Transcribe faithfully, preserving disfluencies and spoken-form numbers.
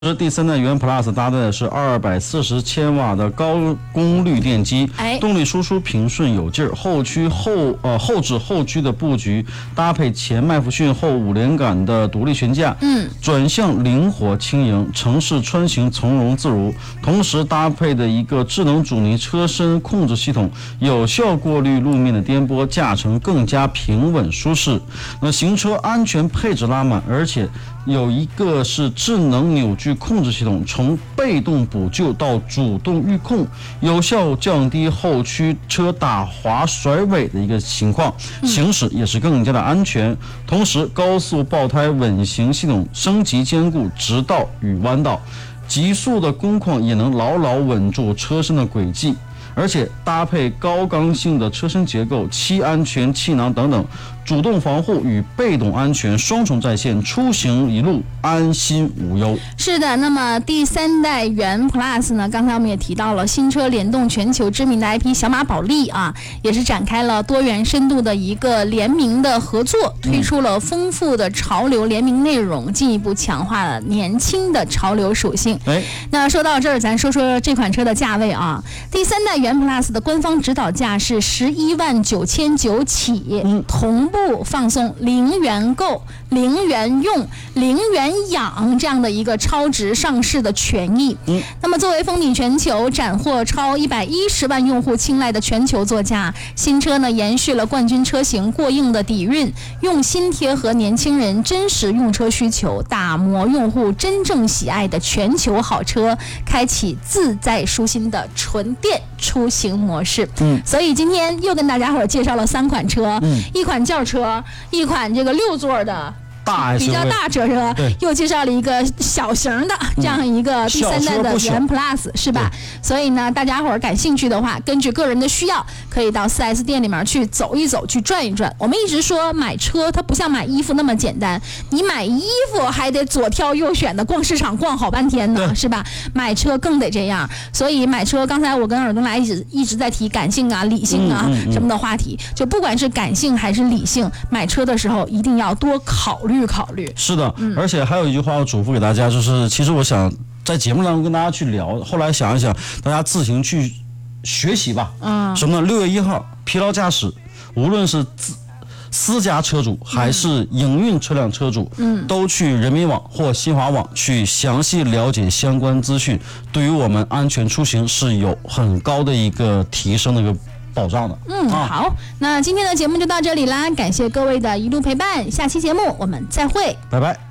第三代元 Plus 搭载的是二百四十千瓦的高功率电机， 哎， 动力输出平顺有劲儿，后驱后呃后置后驱的布局，搭配前麦弗逊后五连杆的独立悬架， 嗯， 转向灵活轻盈，城市穿行从容自如。同时搭配的一个智能阻尼车身控制系统，有效过滤路面的颠簸，驾乘更加平稳舒适。那行车安全配置拉满，而且有一个是智能扭矩控制系统，从被动补救到主动预控，有效降低后驱车打滑甩尾的一个情况，行驶也是更加的安全。同时，高速爆胎稳行系统升级兼顾直道与弯道，急速的工况也能牢牢稳住车身的轨迹。而且搭配高刚性的车身结构、气安全气囊等等，主动防护与被动安全双重在线，出行一路安心无忧。 是的，那么第三代元 Plus 呢，刚才我们也提到了，新车联动全球知名的 I P 小马宝莉啊，也是展开了多元深度的一个联名的合作，推出了丰富的潮流联名内容，进一步强化了年轻的潮流属性。 哎， 那说到这儿，咱说说这款车的价位啊，第三代元 Plus 的官方指导价是十一万九千九起， 嗯， 同步放送零元购、零元用、零元养这样的一个超值上市的权益。 嗯， 那么作为风靡全球、斩获超一百一十万用户青睐的全球座驾，新车呢延续了冠军车型过硬的底蕴，用心贴合年轻人真实用车需求，打磨用户真正喜爱的全球好车，开启自在舒心的纯电出行模式。 嗯， 所以今天又跟大家伙儿介绍了三款车， 嗯， 一款轿车，一款这个六座的大比较大车车，又介绍了一个小型的这样一个第三代的元 Plus，是吧？所以呢，大家伙儿感兴趣的话，根据个人的需要，可以到 四 S 店里面去走一走，去转一转。我们一直说买车它不像买衣服那么简单，你买衣服还得左挑右选的，逛市场逛好半天呢，是吧？买车更得这样。所以买车，刚才我跟尔东来一直一直在提感性啊、理性啊、嗯嗯嗯、什么的话题，就不管是感性还是理性，买车的时候一定要多考虑考虑。 是的，嗯，而且还有一句话要嘱咐给大家，就是其实我想在节目当中跟大家去聊，后来想一想，大家自行去学习吧。嗯，什么呢？六月一号，疲劳驾驶，无论是自私家车主还是营运车辆车主，嗯，都去人民网或新华网去详细了解相关资讯，对于我们安全出行是有很高的一个提升的一个保障的。 嗯，啊，好，那今天的节目就到这里啦，感谢各位的一路陪伴，下期节目我们再会， 拜拜。